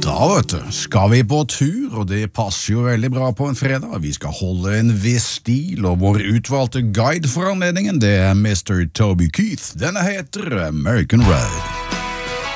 Da skal vi på tur, og det passer jo veldig bra på en fredag. Vi skal holde en viss stil, og vår utvalgte guide for anledningen, det er Mr. Toby Keith. Denne heter American Road.